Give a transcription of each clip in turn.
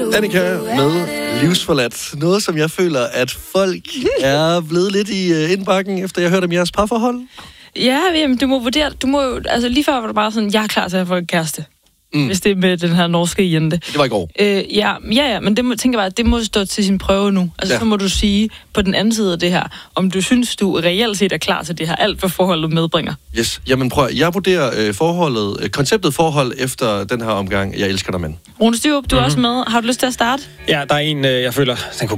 Annika med Livsforladt. Noget, som jeg føler, at folk er blevet lidt i indbakken, efter jeg hørte om jeres parforhold. Ja, jamen, du må vurdere. Du må jo, altså lige før var det bare sådan, jeg er klar til at få en kæreste. Hvis det er med den her norske jente. Det var i går. Ja, men tænker bare, at det må stå til sin prøve nu. Altså, så må du sige på den anden side af det her, om du synes, du reelt set er klar til det her, alt hvad forholdet medbringer. Yes, jamen prøv jeg vurderer konceptet forhold efter den her omgang, jeg elsker dig, mand. Rune Styrup, du er også med. Har du lyst til at starte? Ja, der er en, jeg føler,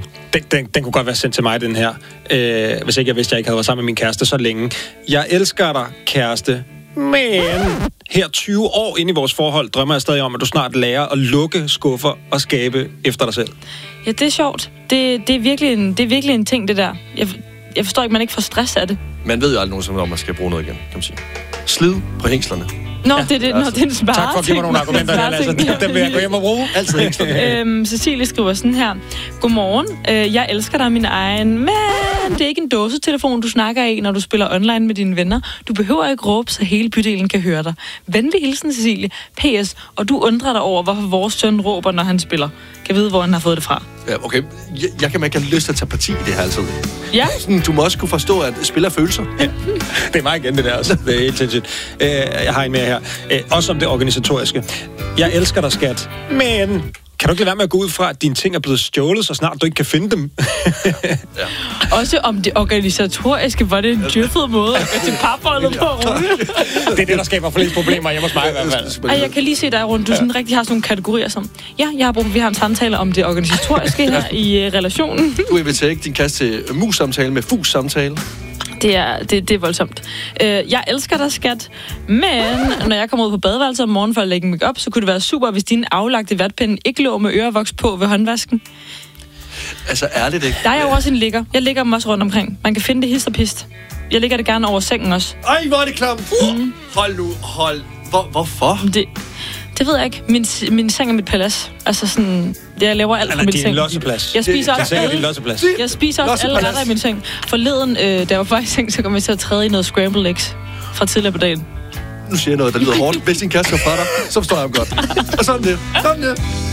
den kunne godt være sendt til mig, den her. Hvis ikke jeg vidste, jeg ikke havde været sammen med min kæreste så længe. Jeg elsker dig, kæreste. Men her 20 år inde i vores forhold, drømmer jeg stadig om, at du snart lærer at lukke skuffer og skabe efter dig selv. Ja, det er sjovt. Det er virkelig en ting, det der. Jeg forstår ikke, man ikke får stress af det. Man ved jo aldrig nogen, om man skal bruge noget igen, kan man sige. Slid på hængslerne. Nå, ja, det er en spareting. Tak for at give mig nogle argumenter, altså. Dem vil jeg gå hjem og bruge. Altid hængslerne. Cecilie skriver sådan her. Godmorgen, jeg elsker dig, min egen, men det er ikke en dåsetelefon, du snakker i, når du spiller online med dine venner. Du behøver ikke råbe, så hele bydelen kan høre dig. Venlig hilsen, Cecilie. PS, og du undrer dig over, hvorfor vores søn råber, når han spiller. Kan vide, hvor han har fået det fra. Ja, okay. Jeg kan ikke have lyst til at tage parti i det her altid. Ja. Sådan, du må også kunne forstå, at spiller følelser. Ja. Det er mig igen, det der også. Det er helt sindssygt. Jeg har en mere her. Også om det organisatoriske. Jeg elsker dig, skat. Men kan du ikke lade være med at gå ud fra, at dine ting er blevet stjålet, så snart du ikke kan finde dem? Ja. Også om det organisatoriske, var det en djøffet måde at gå til parforholdet på, Rune. Det er det, der skaber flest problemer hjemme hos mig i hvert fald. Jeg kan lige se dig, Rune. Du sådan rigtig har sådan nogle kategorier som, vi har en samtale om det organisatoriske her i relationen. Du inviterer ikke din kæreste til mus-samtale med fus-samtale. Det er voldsomt. Jeg elsker dig, skat, men når jeg kommer ud på badeværelset om morgenen for at lægge make-up, så kunne det være super, hvis din aflagte vatpinde ikke lå med ørevoks på ved håndvasken. Altså, ærligt ikke? Der er jo også en ligger. Jeg ligger dem også rundt omkring. Man kan finde det hist og pist. Jeg ligger det gerne over sengen også. Ej, hvor er det klamt! Hold. Hvorfor? Det ved jeg ikke. Min seng er mit palads. Altså sådan, jeg laver alt på min seng. Losseplads. Jeg spiser også alle retter i min seng. Forleden, da jeg var på i seng, så kom jeg til at træde i noget scrambled eggs fra tidligere på dagen. Nu siger jeg noget, der lyder hårdt. Hvis din kæreste er fra dig, så forstår jeg ham godt. Og sådan det.